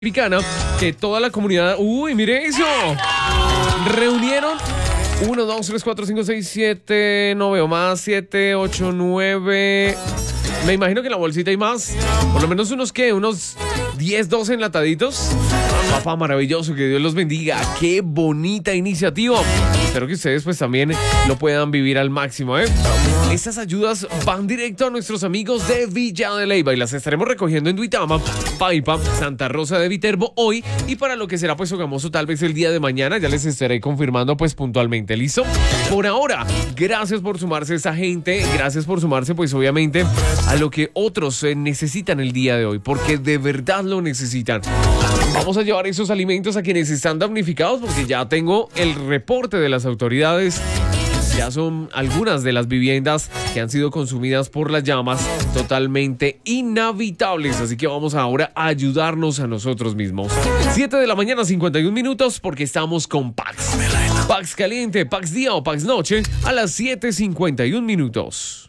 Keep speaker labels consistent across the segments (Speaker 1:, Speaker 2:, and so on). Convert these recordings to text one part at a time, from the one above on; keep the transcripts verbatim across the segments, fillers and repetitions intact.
Speaker 1: Americana, que toda la comunidad, uy, mire eso, reunieron uno, dos, tres, cuatro, cinco, seis, siete, no veo más, siete, ocho, nueve, me imagino que en la bolsita hay más, por lo menos unos, ¿qué? Unos diez, doce enlataditos. Papá, maravilloso, que Dios los bendiga, qué bonita iniciativa. Espero que ustedes pues también lo puedan vivir al máximo, ¿eh? Estas ayudas van directo a nuestros amigos de Villa de Leyva y las estaremos recogiendo en Duitama, Paipa, Santa Rosa de Viterbo hoy y para lo que será pues Sogamoso tal vez el día de mañana, ya les estaré confirmando pues puntualmente, ¿listo? Por ahora, gracias por sumarse a esa gente, gracias por sumarse pues obviamente a lo que otros eh, necesitan el día de hoy, porque de verdad lo necesitan. Vamos a llevar esos alimentos a quienes están damnificados porque ya tengo el reporte de las autoridades. Ya son algunas de las viviendas que han sido consumidas por las llamas totalmente inhabitables. Así que vamos ahora a ayudarnos a nosotros mismos. siete de la mañana, cincuenta y un minutos, porque estamos con Pax. Pax caliente, Pax día o Pax noche a las siete cincuenta y un minutos.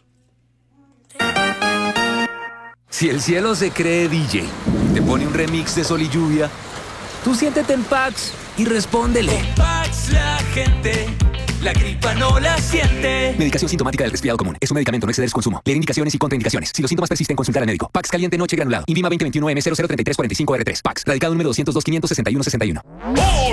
Speaker 2: Si el cielo se cree D J, te pone un remix de Sol y Lluvia, tú siéntete en Pax y respóndele.
Speaker 3: Con Pax la gente, la gripa no la siente.
Speaker 2: Medicación sintomática del resfriado común. Es un medicamento, no exceder su consumo. Leer indicaciones y contraindicaciones. Si los síntomas persisten, consultar al médico. Pax caliente noche granulado. INVIMA veinte veintiuno M cero cero treinta y tres cuarenta y cinco R tres. Pax. Radicado número doscientos dos, quinientos sesenta y uno sesenta y uno.